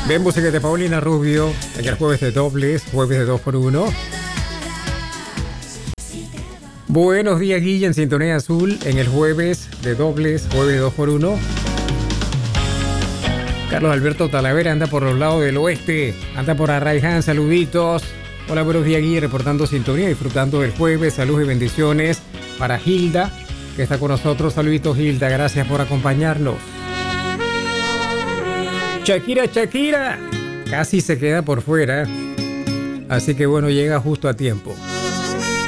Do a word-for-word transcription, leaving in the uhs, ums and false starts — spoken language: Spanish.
Ven música de Paulina Rubio en el jueves de dobles, jueves de dos por uno. Buenos días, Guille, en Sintonía Azul en el jueves de dobles, jueves de dos por uno. Carlos Alberto Talavera anda por los lados del oeste, anda por Arraiján, saluditos. Hola, buenos días, Guille, reportando sintonía, disfrutando del jueves, salud y bendiciones para Hilda, que está con nosotros. Saluditos, Hilda, gracias por acompañarnos. Shakira, Shakira, casi se queda por fuera, así que bueno, llega justo a tiempo.